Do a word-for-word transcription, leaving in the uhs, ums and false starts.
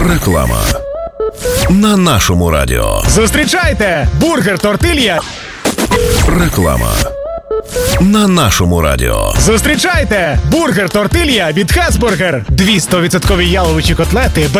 Реклама на нашому радіо. Зустрічайте! Бургер Тортилья. Реклама на нашому радіо. Зустрічайте! Бургер Тортилья від Хасбургер. Дві сто відсотків яловичі котлети